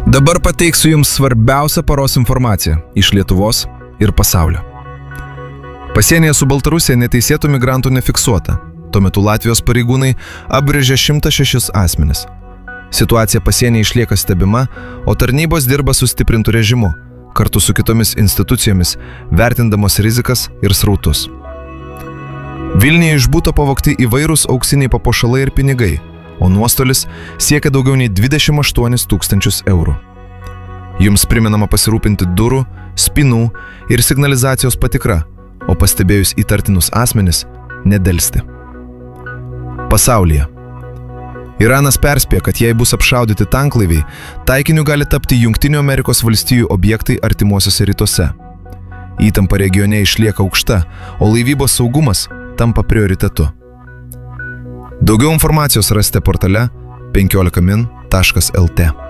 Dabar pateiksiu Jums svarbiausią paros informaciją iš Lietuvos ir pasaulio. Pasienyje su Baltarusija neteisėtų migrantų nefiksuota. Tuo metu Latvijos pareigūnai apgręžė 106 asmenis. Situacija pasienyje išlieka stebima, o tarnybos dirba sustiprintų režimu, kartu su kitomis institucijomis, vertindamos rizikas ir srautus. Vilniuje iš buto pavogti įvairūs auksiniai papuošalai ir pinigai, o nuostolis siekia daugiau nei 28 000 eurų. Jums primenama pasirūpinti durų, spynų ir signalizacijos patikra, o pastebėjus įtartinus asmenis, nedelsti. Pasaulyje. Iranas perspėja, kad jei bus apšaudyti tanklaiviai, taikiniu gali tapti Jungtinių Amerikos valstijų objektai artimuosiuose rytuose. Įtampa regione išlieka aukšta, o laivybos saugumas tampa prioritetu. Daugiau informacijos rasite portale 15min.lt.